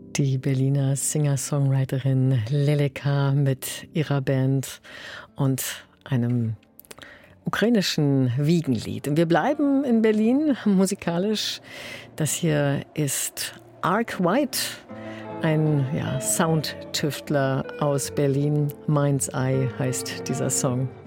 Die Berliner Singer-Songwriterin Leleka mit ihrer Band und einem ukrainischen Wiegenlied. Und wir bleiben in Berlin musikalisch. Das hier ist Arc White, ein Soundtüftler aus Berlin. Mind's Eye heißt dieser Song.